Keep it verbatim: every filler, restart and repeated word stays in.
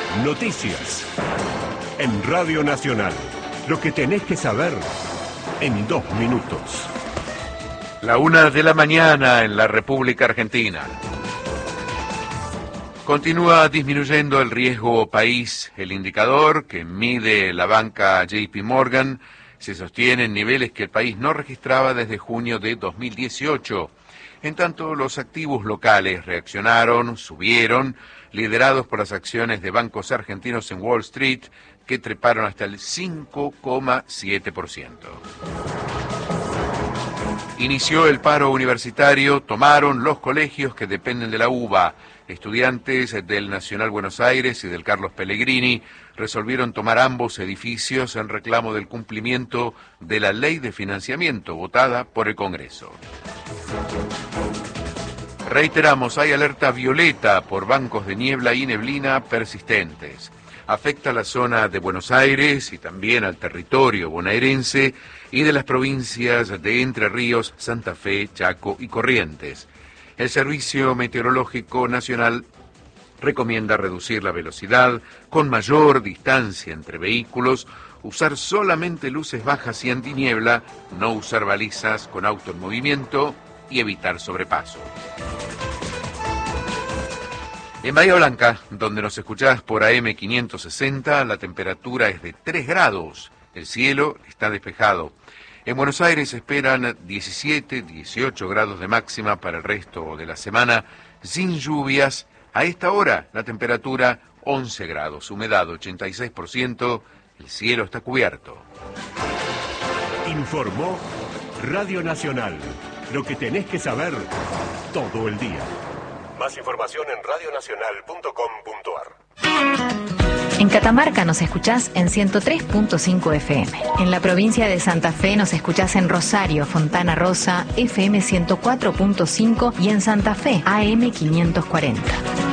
Noticias. En Radio Nacional. Lo que tenés que saber en dos minutos. La una de la mañana en la República Argentina. Continúa disminuyendo el riesgo país. El indicador que mide la banca J P Morgan se sostiene en niveles que el país no registraba desde junio de dos mil dieciocho. En tanto, los activos locales reaccionaron, subieron, liderados por las acciones de bancos argentinos en Wall Street, que treparon hasta el cinco coma siete por ciento. Inició el paro universitario, tomaron los colegios que dependen de la U B A. Estudiantes del Nacional Buenos Aires y del Carlos Pellegrini resolvieron tomar ambos edificios en reclamo del cumplimiento de la ley de financiamiento votada por el Congreso. Reiteramos, hay alerta violeta por bancos de niebla y neblina persistentes. Afecta a la zona de Buenos Aires y también al territorio bonaerense y de las provincias de Entre Ríos, Santa Fe, Chaco y Corrientes. El Servicio Meteorológico Nacional recomienda reducir la velocidad con mayor distancia entre vehículos, usar solamente luces bajas y antiniebla, no usar balizas con auto en movimiento y evitar sobrepaso. En Bahía Blanca, donde nos escuchás por A M quinientos sesenta, la temperatura es de tres grados, el cielo está despejado. En Buenos Aires esperan diecisiete, dieciocho grados de máxima para el resto de la semana, sin lluvias. A esta hora la temperatura once grados, humedad ochenta y seis por ciento, el cielo está cubierto. Informó Radio Nacional. Lo que tenés que saber todo el día. Más información en radio nacional punto com punto a r. En Catamarca nos escuchás en ciento tres punto cinco F M. En la provincia de Santa Fe nos escuchás en Rosario, Fontana Rosa, F M ciento cuatro punto cinco y en Santa Fe, A M quinientos cuarenta.